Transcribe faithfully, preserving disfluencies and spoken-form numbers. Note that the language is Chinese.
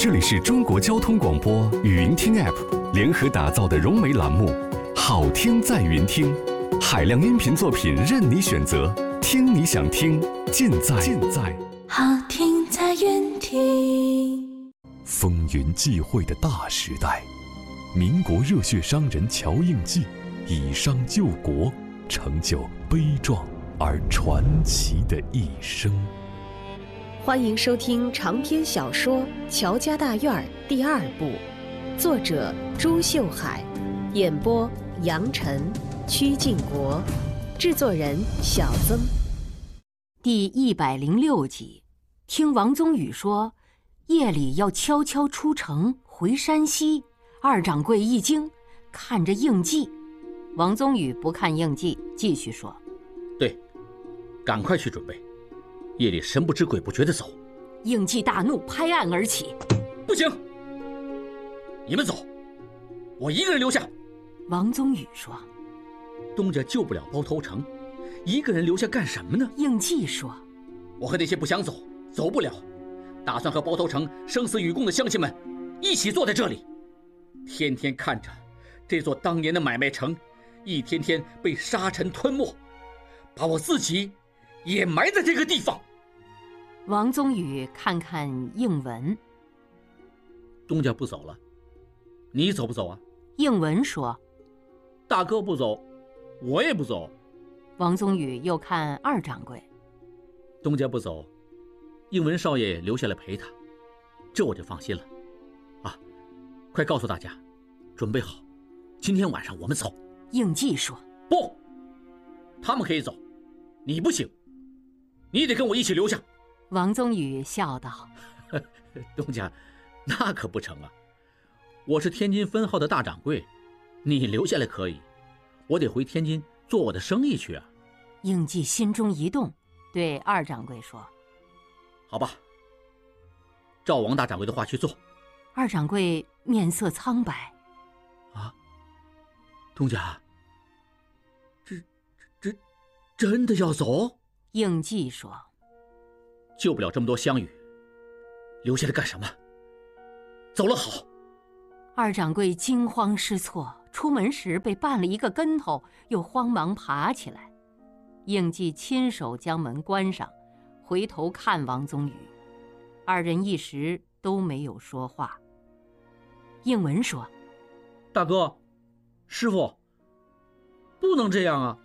这里是中国交通广播语音听 App 联合打造的融媒栏目，好听在云听，海量音频作品任你选择，听你想听，尽在尽在好听在云听。 风云际会的大时代，民国热血商人乔应记以商救国，成就悲壮而传奇的一生。 欢迎收听长篇小说《乔家大院》第二部，作者朱秀海，演播杨晨、曲靖国，制作人小曾。第一百零六集，听王宗宇说夜里要悄悄出城回山西，二掌柜一惊，看着应记。王宗宇不看应记，继续说： 对，赶快去准备，夜里神不知鬼不觉地走。 应记大怒，拍案而起： 不行，你们走，我一个人留下。 王宗宇说： 东家救不了包头城，一个人留下干什么呢？ 应记说： 我和那些不想走走不了，打算和包头城生死与共的乡亲们一起坐在这里，天天看着这座当年的买卖城一天天被沙尘吞没，把我自己也埋在这个地方。 王宗宇看看应文： 东家不走了，你走不走啊？ 应文说： 大哥不走，我也不走。 王宗宇又看二掌柜： 东家不走，应文少爷留下来陪他，这我就放心了。啊，快告诉大家，准备好，今天晚上我们走。 应记说： 不，他们可以走，你不行，你得跟我一起留下。 王宗宇笑道： 东家，那可不成啊！我是天津分号的大掌柜，你留下来可以，我得回天津做我的生意去啊。 应记心中一动，对二掌柜说： 好吧，照王大掌柜的话去做。 二掌柜面色苍白： 啊，东家，这这真的要走？ 应记说： 救不了这么多乡宇，留下来干什么？走了好。 二掌柜惊慌失措，出门时被绊了一个跟头，又慌忙爬起来。应记亲手将门关上，回头看王宗宇，二人一时都没有说话。应文说： 大哥，师傅，不能这样啊！